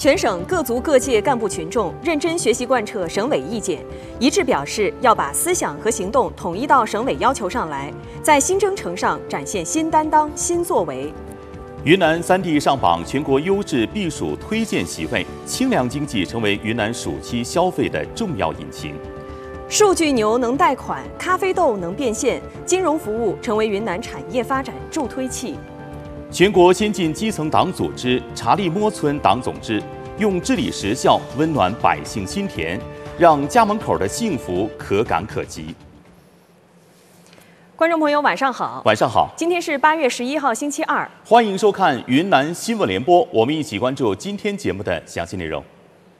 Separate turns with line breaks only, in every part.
全省各族各界干部群众认真学习贯彻省委意见，一致表示要把思想和行动统一到省委要求上来，在新征程上展现新担当、新作为。
云南3地上榜全国优质避暑推荐席位，清凉经济成为云南暑期消费的重要引擎。
数据牛能贷款，咖啡豆能变现，金融服务成为云南产业发展助推器。
全国先进基层党组织查理摸村党总支用治理实效温暖百姓心田，让家门口的幸福可感可及。
观众朋友，晚上好！
晚上好！
今天是8月11号，星期二。
欢迎收看云南新闻联播，我们一起关注今天节目的详细内容。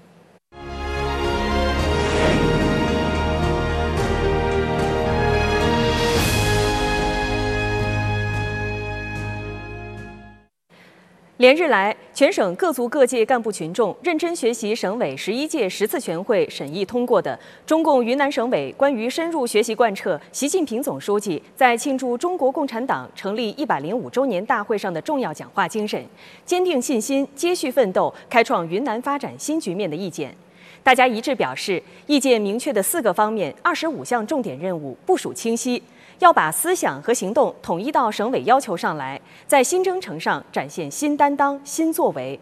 连日来，全省各族各界干部群众认真学习省委11届10次全会审议通过的中共云南省委关于深入学习贯彻习近平总书记在庆祝中国共产党成立105周年大会上的重要讲话精神，坚定信心，接续奋斗，开创云南发展新局面的意见。大家一致表示，意见明确的4个方面、25项重点任务部署清晰，要把思想和行动统一到省委要求上来，在新征程上展现新担当、新作为。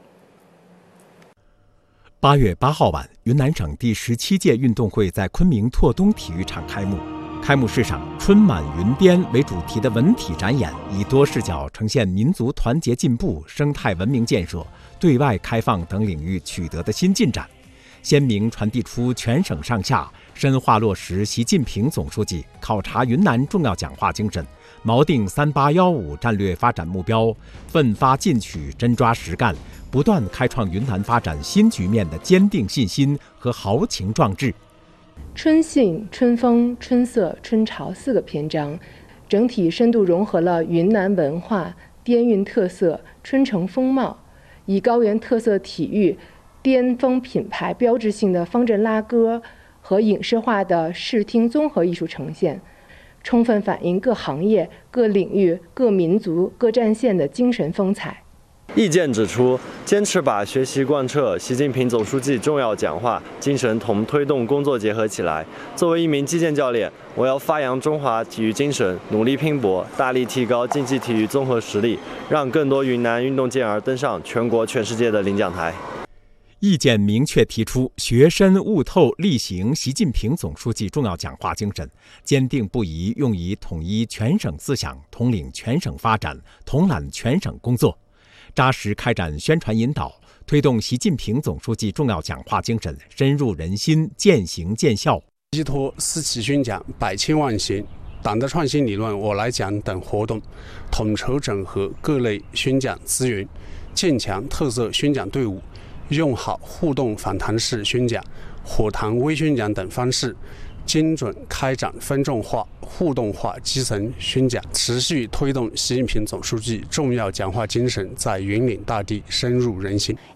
8月8号晚，云南省第17届运动会在昆明拓东体育场开幕。开幕式上，春满云边为主题的文体展演，以多视角呈现民族团结进步、生态文明建设、对外开放等领域取得的新进展，鲜明传递出全省上下深化落实习近平总书记考察云南重要讲话精神，锚定3815战略发展目标，奋发进取，真抓实干，不断开创云南发展新局面的坚定信心和豪情壮志。
春信、春风、春色、春潮4个篇章，整体深度融合了云南文化、滇韵特色、春城风貌，以高原特色体育、巅峰品牌标志性的方阵拉歌和影视化的视听综合艺术呈现，充分反映各行业、各领域、各民族、各战线的精神风采。
意见指出，坚持把学习贯彻习近平总书记重要讲话精神同推动工作结合起来。作为一名击剑教练，我要发扬中华体育精神，努力拼搏，大力提高竞技体育综合实力，让更多云南运动健儿登上全国全世界的领奖台。
意见明确提出，学深悟透力行习近平总书记重要讲话精神，坚定不移用以统一全省思想，统领全省发展，统揽全省工作，扎实开展宣传引导，推动习近平总书记重要讲话精神深入人心，渐行渐效。
依托四起宣讲、百千万行、党的创新理论我来讲等活动，统筹整合各类宣讲资源，建强特色宣讲队伍，用好互动访谈式宣讲、火谈微宣讲等方式，精准开展分众化、互动化基层宣讲，持续推动习近平总书记重要讲话精神在云岭大地深入人心。